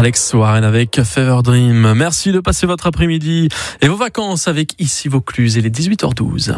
Alex Warren avec Fever Dream. Merci de passer votre après-midi et vos vacances avec Ici Vaucluse. Il est 18h12.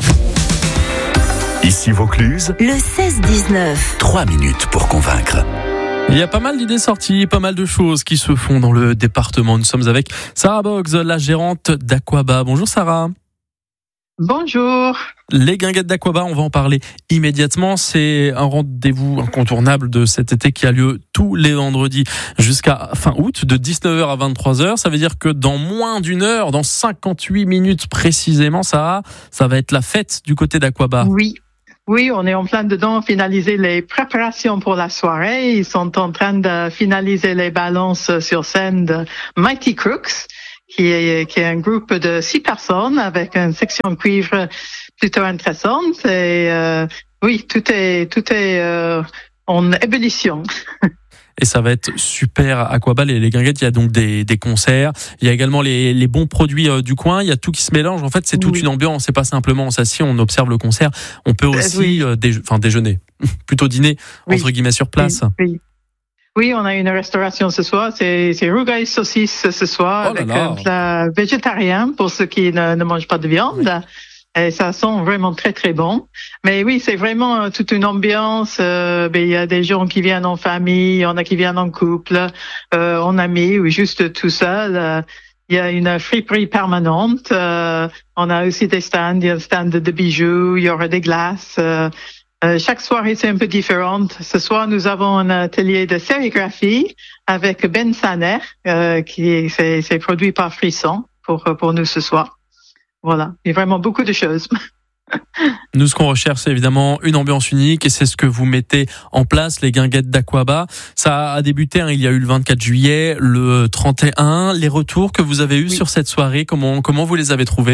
Ici Vaucluse, le 16-19. 3 minutes pour convaincre. Il y a pas mal d'idées sorties, pas mal de choses qui se font dans le département. Nous sommes avec Sarah Boggs, la gérante d'Aqua-Ba. Bonjour Sarah. Bonjour. Les guinguettes d'Aqua-Ba, on va en parler immédiatement. C'est un rendez-vous incontournable de cet été qui a lieu tous les vendredis jusqu'à fin août, de 19h à 23h. Ça veut dire que dans moins d'une heure, dans 58 minutes précisément, ça va être la fête du côté d'Aqua-Ba. Oui, on est en plein dedans, finaliser les préparations pour la soirée. Ils sont en train de finaliser les balances sur scène de Mighty Crooks, qui est un groupe de 6 personnes avec une section cuivre plutôt intéressante. Et oui, tout est en ébullition. Et ça va être super à Aquaba, les guinguettes. Il y a donc des concerts. Il y a également les bons produits du coin. Il y a tout qui se mélange. En fait, c'est toute une ambiance. C'est pas simplement on s'assied, on observe le concert. On peut aussi déjeuner, plutôt dîner, entre guillemets, sur place. Oui, on a une restauration ce soir. C'est rougail saucisse ce soir avec un plat végétarien pour ceux qui ne mangent pas de viande. Oui. Et ça sent vraiment très, très bon. Mais oui, c'est vraiment toute une ambiance. Il y a des gens qui viennent en famille, il y en a qui viennent en couple, en amis ou juste tout seul. Il y a une friperie permanente. On a aussi des stands. Il y a un stand de bijoux. Il y aura des glaces. Chaque soirée, c'est un peu différente. Ce soir, nous avons un atelier de sérigraphie avec Ben Saner, c'est produit par Frisson pour nous ce soir. Voilà, il y a vraiment beaucoup de choses. Nous, ce qu'on recherche, c'est évidemment une ambiance unique et c'est ce que vous mettez en place, les guinguettes d'Aqua-Ba. Ça a débuté, il y a eu le 24 juillet, le 31. Les retours que vous avez eus sur cette soirée, comment vous les avez trouvés ?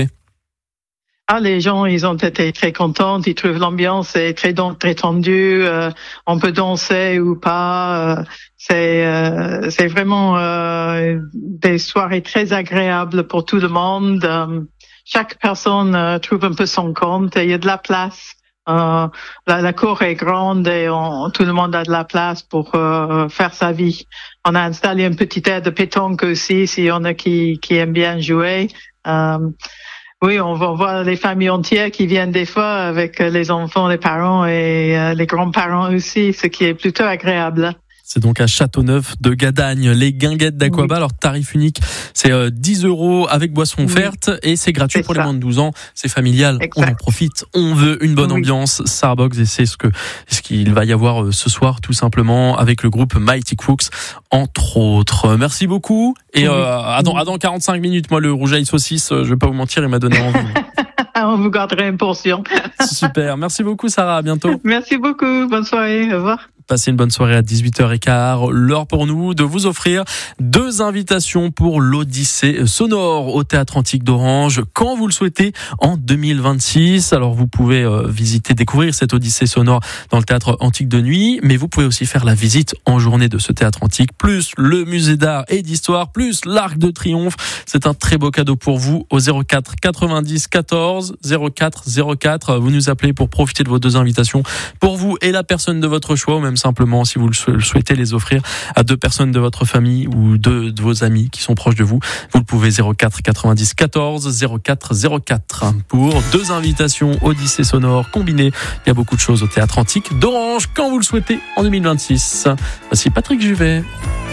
Les gens, ils ont été très contents. Ils trouvent l'ambiance est très tendue. On peut danser ou pas. C'est vraiment des soirées très agréables pour tout le monde. Chaque personne trouve un peu son compte. Il y a de la place. La cour est grande et tout le monde a de la place pour faire sa vie. On a installé une petite aire de pétanque aussi, s'il y en a qui aiment bien jouer. Oui, on va voir les familles entières qui viennent des fois avec les enfants, les parents et les grands-parents aussi, ce qui est plutôt agréable. C'est donc à Châteauneuf de Gadagne, les guinguettes d'Aqua-Ba. Alors, tarif unique, c'est 10 € avec boisson offerte et c'est gratuit pour les moins de 12 ans. C'est familial. Exact. On en profite. On veut une bonne ambiance. Sarah Boggs, et c'est ce qu'il va y avoir ce soir, tout simplement, avec le groupe Mighty Crooks, entre autres. Merci beaucoup. Et dans 45 minutes, moi, le rougail saucisse, je vais pas vous mentir, il m'a donné envie. On vous garderait une portion. Super. Merci beaucoup, Sarah. À bientôt. Merci beaucoup. Bonne soirée. Au revoir. Passez une bonne soirée à 18h15. L'heure pour nous de vous offrir 2 invitations pour l'Odyssée sonore au Théâtre Antique d'Orange quand vous le souhaitez en 2026. Alors vous pouvez découvrir cette Odyssée sonore dans le Théâtre Antique de nuit, mais vous pouvez aussi faire la visite en journée de ce Théâtre Antique, plus le musée d'art et d'histoire, plus l'Arc de Triomphe. C'est un très beau cadeau pour vous au 04 90 14 04 04. Vous nous appelez pour profiter de vos 2 invitations pour vous et la personne de votre choix, ou même simplement si vous le souhaitez les offrir à 2 personnes de votre famille ou 2 de vos amis qui sont proches de vous. Vous le pouvez 04 90 14 04 04 pour 2 invitations Odyssée sonore combinées. Il y a beaucoup de choses au Théâtre Antique d'Orange quand vous le souhaitez en 2026. Voici Patrick Juvet.